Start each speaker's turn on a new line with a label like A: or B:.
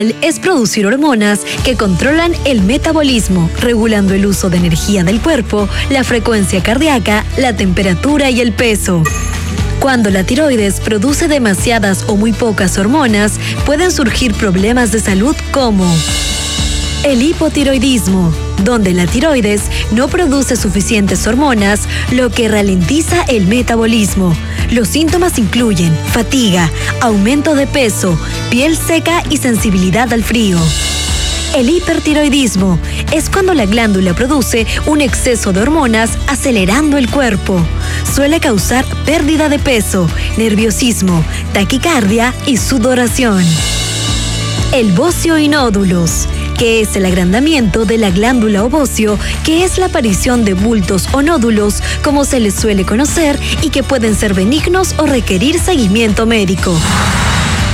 A: Es producir hormonas que controlan el metabolismo, regulando el uso de energía del cuerpo, la frecuencia cardíaca, la temperatura y el peso. Cuando la tiroides produce demasiadas o muy pocas hormonas, pueden surgir problemas de salud como el hipotiroidismo, donde la tiroides no produce suficientes hormonas, lo que ralentiza el metabolismo. Los síntomas incluyen fatiga, aumento de peso, piel seca y sensibilidad al frío. El hipertiroidismo es cuando la glándula produce un exceso de hormonas acelerando el cuerpo. Suele causar pérdida de peso, nerviosismo, taquicardia y sudoración. El bocio y nódulos, que es el agrandamiento de la glándula ovóceo, que es la aparición de bultos o nódulos, como se les suele conocer, y que pueden ser benignos o requerir seguimiento médico.